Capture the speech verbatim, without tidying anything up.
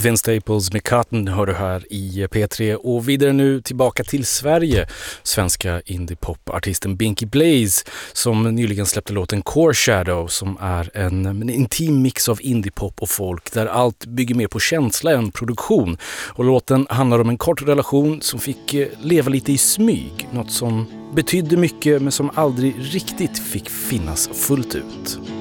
Vince Staples med Cotton hör du här i P tre, och vidare nu tillbaka till Sverige. Svenska indie-pop-artisten Binky Blaze som nyligen släppte låten Core Shadow, som är en, en intim mix av indie-pop och folk där allt bygger mer på känsla än produktion. Och låten handlar om en kort relation som fick leva lite i smyg, något som betydde mycket men som aldrig riktigt fick finnas fullt ut.